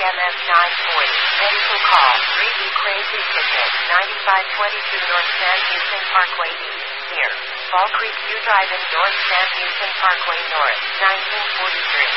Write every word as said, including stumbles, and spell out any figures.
M S nine forty. Medical call. three B Crazy Ticket. ninety-five twenty-two North San Houston Parkway East. Near Fall Creek View Drive in North San Houston Parkway North. nineteen forty-three.